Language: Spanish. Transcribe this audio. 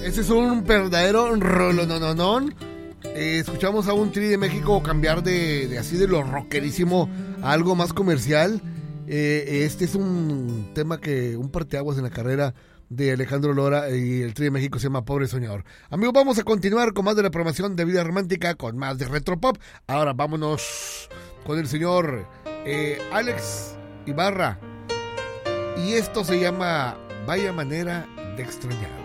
Ese es un verdadero rolonononón. Escuchamos a un Tri de México cambiar de así de lo rockerísimo a algo más comercial. Este es un tema un parteaguas en la carrera de Alejandro Lora, y el Tri de México se llama Pobre Soñador. Amigos, vamos a continuar con más de la programación de Vida Romántica, con más de Retropop. Ahora vámonos con el señor Alex Ibarra, y esto se llama Vaya Manera de Extrañar.